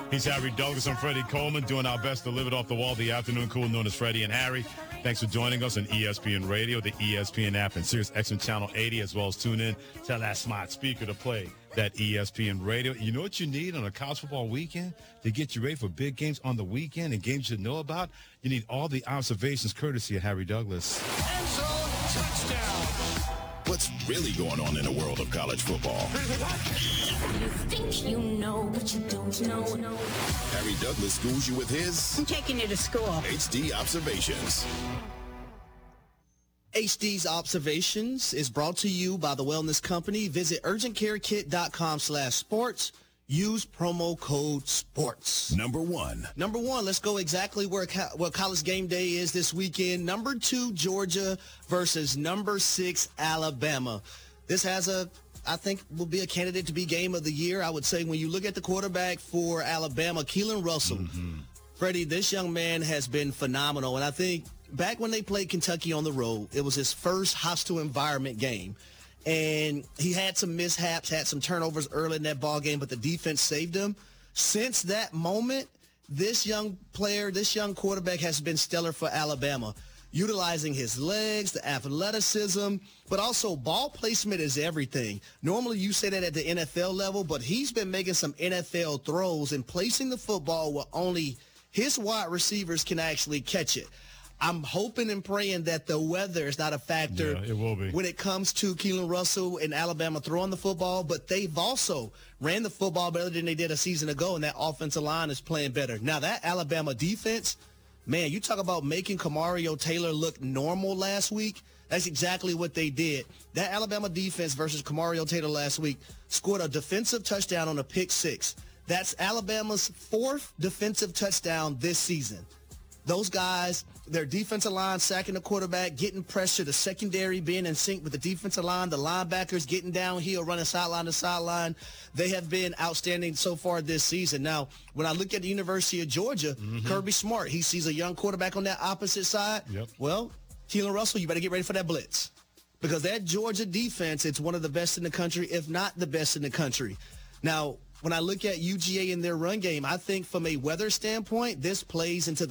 He's Harry Douglas. I'm Freddie Coleman, doing our best to live it off the wall. The afternoon crew known as Freddie and Harry. Thanks for joining us on ESPN Radio, the ESPN app, and Sirius XM Channel 80, as well as tune in to that smart speaker to play that ESPN Radio. You know what you need on a college football weekend to get you ready for big games on the weekend and games you know about? You need all the observations courtesy of Harry Douglas. End zone touchdown. What's really going on in the world of college football? You think you know, but you don't know. Harry Douglas schools you with his I'm taking you to school. HD Observations. HD's Observations is brought to you by the Wellness Company. Visit urgentcarekit.com/sports. Use promo code SPORTS. Number one, let's go exactly where College Game Day is this weekend. Number 2, Georgia versus number 6, Alabama. This I think will be a candidate to be game of the year. I would say when you look at the quarterback for Alabama, Keelan Russell, Freddie, this young man has been phenomenal. And I think back when they played Kentucky on the road, it was his first hostile environment game. And he had some mishaps, had some turnovers early in that ball game, but the defense saved him. Since that moment, this young quarterback has been stellar for Alabama, utilizing his legs, the athleticism, but also ball placement is everything. Normally you say that at the NFL level, but he's been making some NFL throws and placing the football where only his wide receivers can actually catch it. I'm hoping and praying that the weather is not a factor it will be. when it comes to Keelan Russell and Alabama throwing the football, but they've also ran the football better than they did a season ago, and that offensive line is playing better. Now, that Alabama defense, man, you talk about making Kamario Taylor look normal last week. That's exactly what they did. That Alabama defense versus Kamario Taylor last week scored a defensive touchdown on a pick six. That's Alabama's 4th defensive touchdown this season. Those guys, their defensive line sacking the quarterback, getting pressure, the secondary being in sync with the defensive line, the linebackers getting downhill, running sideline to sideline. They have been outstanding so far this season. Now, when I look at the University of Georgia, Kirby Smart, he sees a young quarterback on that opposite side. Yep. Well, Keelan Russell, you better get ready for that blitz. Because that Georgia defense, it's one of the best in the country, if not the best in the country. Now, when I look at UGA in their run game, I think from a weather standpoint, this plays into the